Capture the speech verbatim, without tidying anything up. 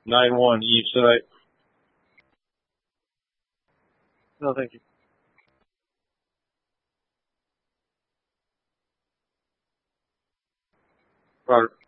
nine one East side. No, thank you. Roger.